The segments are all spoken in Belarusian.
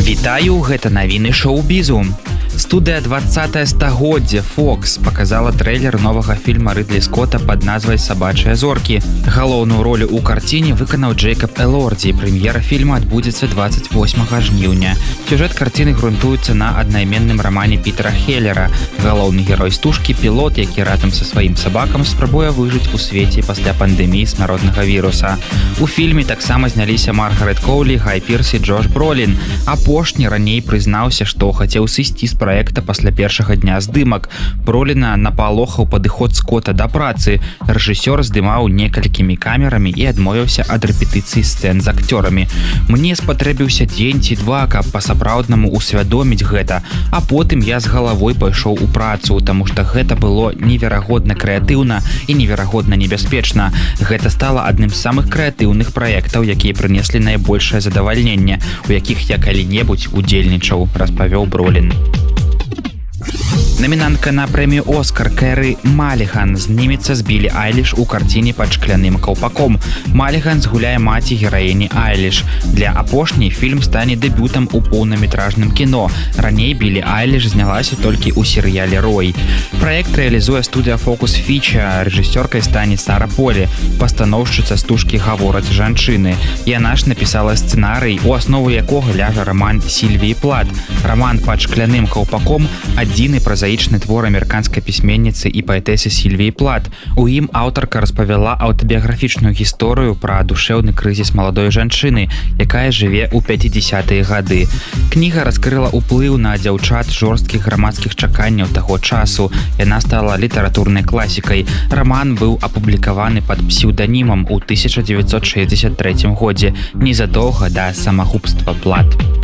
Вітаю, гэта навіны шоу-бізу. Студыя 20 стагоддзя Fox показала трэйлер новага фільма Рыдлі Скотта пад назвай «Сабачыя зоркі». Галоўную ролю ў карціне выканаў Джейкаб Элордзі. Прэм'ера фільма адбудзецца 28 жніўня. Сюжэт карціны грунтуецца на аднайменным рамане Пітера Хеллера. Галоўны герой стужкі – пілот, які разам са сваім сабакам спрабуе выжыць у свеце пасля пандэміі смяротнага віруса. У фільме таксама зняліся Маргарет Коулі, Гай Пірс і Джош Бролін. Апошні раней прызнаўся, што хацеў сысці з праекта пасля першага дня здымак. Броліна напалохаў падыход Скотта да працы. Рэжысёр здымаў некалькімі камерамі і адмовіўся ад рэпетыцыі сцэн з акцёрамі. Мне спатрэбіўся дзень ці два, каб па-сапраўднаму усвядоміць гэта, а потым я з галавой пайшоў у працу, таму што гэта было неверагодна крэатыўна і неверагодна небяспечна. Гэта стала адным з самых крэатыўных праектаў, якія прынеслі найбольшае задавальненне, у якіх я калі-небудзь удзельнічаў, распавёў Бролін. Намінантка на прэмію «Оскар» Кэры Маліган знімецца з Білі Айліш у карціне «Пад шкляным каўпаком». Маліган згуляе маці гераіні Айліш. Для апошняй фільм стане дэбютам у поўнаметражным кіно. Раней Білі Айліш знялася толькі ў серыяле «Рой». Праект рэалізуе студыя Focus Feature. Рэжысёркай стане Сара Полі, пастаноўшчыца стужкі «Гавораць жанчыны». Яна ж напісала сцэнарый, у аснову якога ляжа раман Сільвіі Плат. Раман «Пад шкляным каўпаком» адзіны празаічны твор амерыканскай пісьменніцы і паэтэсы Сільвіі Плат. У ім аўтарка распавяла аўтабіяграфічную гісторыю пра душэўны крызіс маладой жанчыны, якая жыве ў 50-е гады. Кніга раскрыла ўплыў на дзяўчат жорсткіх грамадскіх чаканняў таго часу. Яна стала літаратурнай класікай. Раман быў апублікаваны пад псеўданімам у 1963 годзе, незадоўга да самагубства Плат.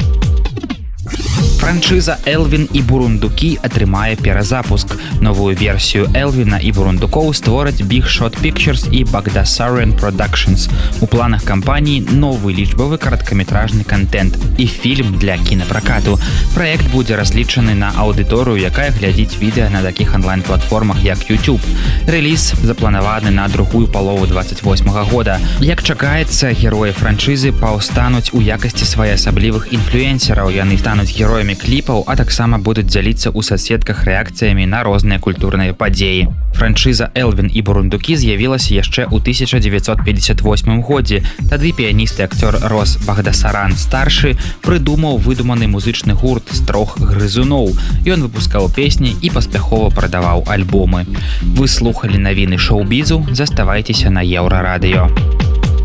Франшыза «Элвін і бурундукі» атрымае перазапуск. Новую версію «Элвіна і бурундукоў» створаць Big Shot Pictures і Bagdasarian Productions. У планах кампаніі новы лічбавы кароткаметражны контент і фільм для кінапракату. Праект будзе разлічаны на аўдыторыю, якая глядзіць відэа на такіх онлайн-платформах, як YouTube. Рэліз запланаваны на другую палову 28 года. Як чакаецца, героі франшызы паўстануць у якасці своеасаблівых інфлюэнсераў. Яны стануць героямі кліпаў, а таксама будуць дзяліцца ў соцсетках рэакцыямі на розныя культурныя падзеі. Франшыза «Элвін і бурундукі» з'явілася яшчэ ў 1958 годзе. Тады піяніст і акцёр Рос Багдасаран старшы прыдумаў выдуманы музычны гурт з 3 грызуноў. Ён выпускаў песні і паспяхова прадаваў альбомы. Вы слухалі навіны шоу-бізу, заставайцеся на Еўрарадыё.